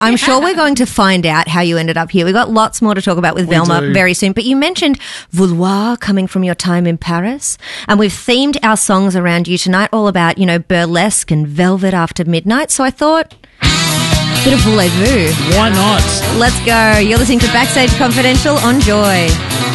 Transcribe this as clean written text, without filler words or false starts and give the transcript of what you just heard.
I'm sure we're going to find out how you ended up here. We've got lots more to talk about with Velma very soon. But you mentioned Vouloir coming from your time in Paris. And we've themed our songs around you tonight, all about, burlesque and velvet after midnight. So I thought, bit of voulez-vous. Why not? Let's go. You're listening to Backstage Confidential on Joy.